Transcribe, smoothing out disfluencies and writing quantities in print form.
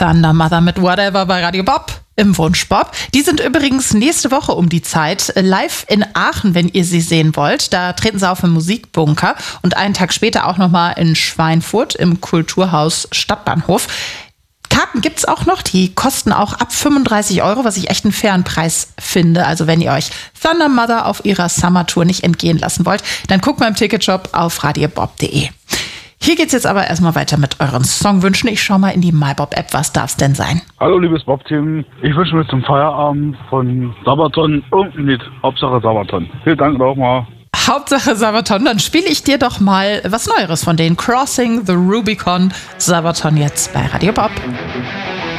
Thunder Mother mit Whatever bei Radio Bob im Wunschbob. Die sind übrigens nächste Woche um die Zeit live in Aachen, wenn ihr sie sehen wollt. Da treten sie auf im Musikbunker und einen Tag später auch nochmal in Schweinfurt im Kulturhaus Stadtbahnhof. Karten gibt's auch noch, die kosten auch ab 35 €, was ich echt einen fairen Preis finde. Also wenn ihr euch Thunder Mother auf ihrer Summertour nicht entgehen lassen wollt, dann guckt mal im Ticketshop auf radiobob.de. Hier geht's jetzt aber erstmal weiter mit euren Songwünschen. Ich schau mal in die MyBob-App, was darf's denn sein? Hallo liebes Bob-Team, ich wünsche mir zum Feierabend von Sabaton irgendein Lied, Hauptsache Sabaton. Vielen Dank nochmal. Hauptsache Sabaton, dann spiele ich dir doch mal was Neueres von denen. Crossing the Rubicon, Sabaton jetzt bei Radio Bob.